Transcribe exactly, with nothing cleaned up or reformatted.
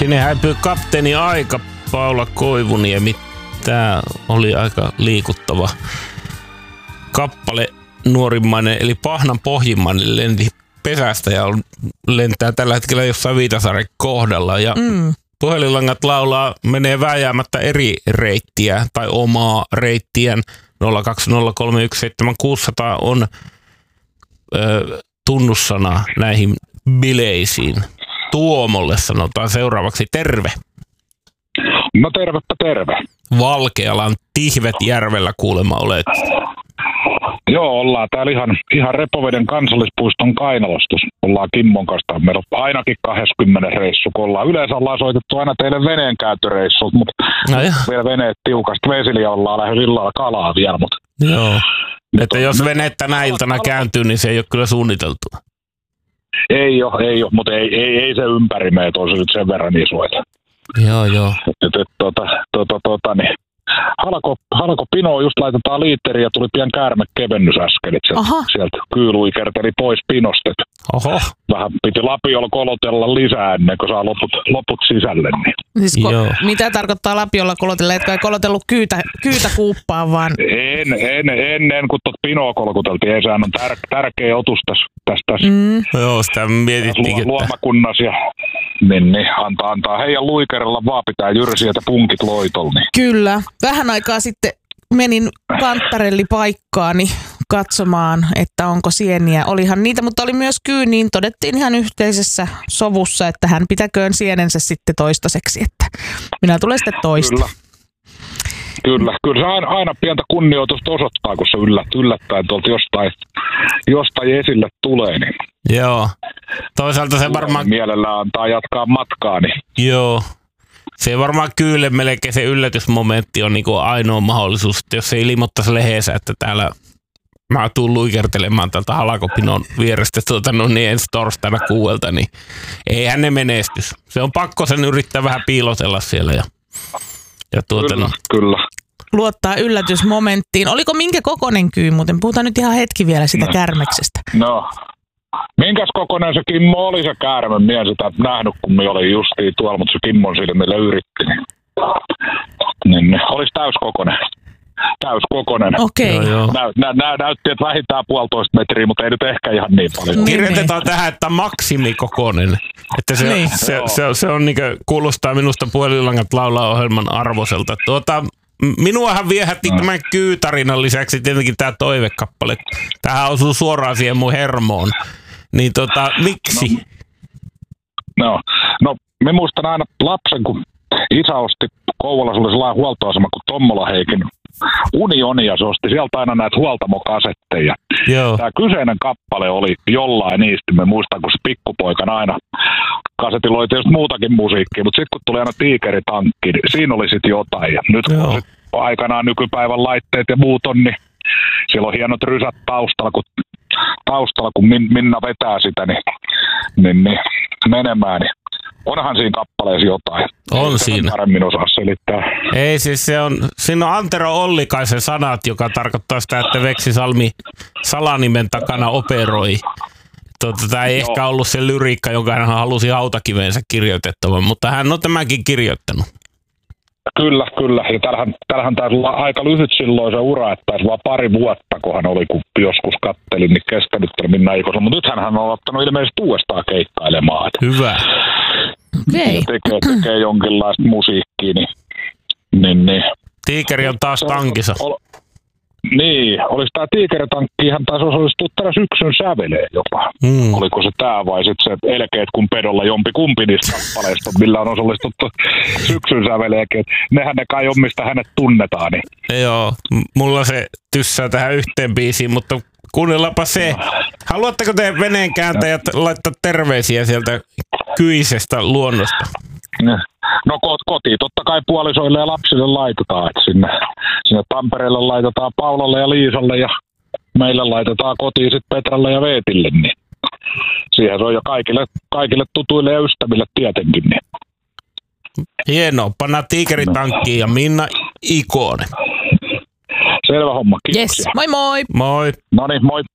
Sinne häipyy kapteeni Aika, Paula Koivuniemi. Tää oli aika liikuttava kappale nuorimmainen, eli Pahnan pohjimmainen lenti pesästä ja on, lentää tällä hetkellä jossain Viitasaaren kohdalla. Ja mm. puhelinlangat laulaa, menee vääjäämättä eri reittiä tai omaa reittiään. nolla kaksi nolla kolme yksi seitsemän kuusi nolla nolla on ö, tunnussana näihin bileisiin. Tuomolle sanotaan seuraavaksi terve. No tervepä terve. Valkealan Tihvetjärvellä kuulemma olet. Joo, ollaan täällä ihan, ihan Repoveden kansallispuiston Kainalostus. Ollaan Kimmon kanssa. Meillä on ainakin kaksikymmentä reissu, kun ollaan. Yleensä ollaan soitettu aina teille veneenkäyttöreissulta, mutta no vielä veneet tiukasti vesillä ollaan lähes illalla kalaa vielä. Mutta joo. Että jos vene tänä iltana kääntyy, niin se ei ole kyllä suunniteltu. Ei ole, ei ole, mutta ei, ei, ei se ympäri meitä ole nyt sen verran isoita. Joo, joo. Et, et, tota, tota, tota, niin. Halko, halko Pinoa just laitetaan liitteriin ja tuli pian käärmekevennys äsken. Sieltä, sieltä kyylui kerteli pois Pinosta. Oho. Vähän piti lapiolla kolotella lisää ennen kuin saa loput, loput sisälle. Niin. Siis ko- mitä tarkoittaa lapiolla kolotella? Etkö ei kolotellut kyytä, kyytä kuuppaan vaan? En, en, ennen kuin tuot Pinoa kolkuteltiin. Ei, sehän on tär, tärkeä otus tässä. tässä mm. Joo, sitä mietittiin. Lu, luomakunnas ja niin, niin, antaa, antaa heidän luikerella vaan pitää jyrsiä, että punkit loitolla. Niin. Kyllä. Vähän aikaa sitten menin kanttarellipaikkaani katsomaan, että onko sieniä. Olihan niitä, mutta oli myös kyyniin. Todettiin ihan yhteisessä sovussa, että hän pitäköön sienensä sitten toistaiseksi, että minä tulen sitten toista. Kyllä. Kyllä, kyllä se aina, aina pientä kunnioitusta osoittaa, kun se yllät, yllättäen tuolta jostain, jostain esille tulee. Niin. Joo. Toisaalta se varmaan mielellään antaa jatkaa matkaa. Niin. Joo. Se varmaan kyllä melkein se yllätysmomentti on niinku ainoa mahdollisuus, että jos se ilmoittaisi lehdessä, että täällä mä tuun luikertelemaan tältä Halakopinon vierestä tuota, no niin ensi torstaina kuuelta, niin eihän ne menestys. Se on pakko sen yrittää vähän piilotella siellä. Ja, ja tuota, kyllä, no. kyllä. Luottaa yllätysmomenttiin. Oliko minkä kokoinen kyy muuten? Puhutaan nyt ihan hetki vielä sitä no. kärmeksestä. No. Minkäs kokoinen se Kimmo oli se käärme? Mie en sitä nähnyt, kun minä olin justiin tuolla, mutta se Kimmon silmillä yritti. Niin, niin, niin. Olisi täyskokoinen. Täyskokoinen. Okei. Okay. Nä, nä, nä, näytti, että vähintään puolitoista metriä, mutta ei nyt ehkä ihan niin paljon. Niin, kirjoitetaan niin tähän, että maksimikokoinen. Että se, niin. se, se, se, se on niin kuin, kuulostaa minusta Puhelinlangat laulaa ohjelman arvoiselta. Tuota, minuahan viehätti no. tämän kyytarinan lisäksi tietenkin tämä toivekappale. Tähän osuu suoraan siihen mun hermoon. Niin tota, miksi? No, no, no me muistan aina lapsen, kun isä osti Kouvolassa oli sellainen huoltoasema kuin Tommola Heikin Unionia, se osti sieltä aina näitä huoltamokasetteja. Joo. Tämä kyseinen kappale oli jollain niistä, me muistan, kun se pikkupoikana aina kasetilla oli tietysti muutakin musiikkia, mutta sitten kun tuli aina tiikeritankki, niin siinä oli sitten jotain. Ja nyt kun on aikanaan nykypäivän laitteet ja muut on, niin siellä on hienot rysät taustalla, kun, taustalla, kun Minna vetää sitä niin, niin, niin menemään, niin onhan siinä kappaleessa jotain. On ei siinä. Paremmin osaa selittää. Ei siis se on, siinä on Antero Ollikaisen sanat, joka tarkoittaa sitä, että Veksi Salmi salanimen takana operoi. Tota, tämä ei Joo. ehkä ollut se lyriikka, jonka hän halusi hautakiveensä kirjoitettavan, mutta hän on tämänkin kirjoittanut. Kyllä, kyllä. Ja tällähän, tällähän taisi olla aika lyhyt silloin se ura, että taisi vaan pari vuotta, kun hän oli, kun joskus kattelin, niin kestänyt minä Ikossa. Mutta nythän hän on ottanut ilmeisesti uudestaan keikkailemaan. Hyvä. Okay. Ja tekee, tekee jonkinlaista musiikkia. Niin, niin, niin. Tiikeri on taas tankissa. Ol, niin, olisi tämä tiikeritankki, hän taisi osallistua tänä syksyn säveleen jopa. Mm. Oliko se tämä vai sitten se Elkeet kun pedolla jompi kumpi niistä kappaleista, millä on osallistuttu syksyn säveleekin. Nehän ne kai on, mistä hänet tunnetaan. Niin. Joo, mulla se tyssää tähän yhteen biisiin, mutta kuunnellaanpa se. Haluatteko te veneenkääntäjät laittaa terveisiä sieltä kyisestä luonnosta? No kotiin totta kai puolisoille ja lapsille laitetaan, että sinne, sinne Tampereelle laitetaan Paulalle ja Liisalle ja meille laitetaan kotiin sitten Petralle ja Veetille, niin siihen se on jo kaikille, kaikille tutuille ja ystäville tietenkin. Niin. Hienoa, pannaan tiikeritankkiin ja Minna Ikonen. Selvä homma, kiitoksia. Yes, moi moi! Moi! Noniin, moi!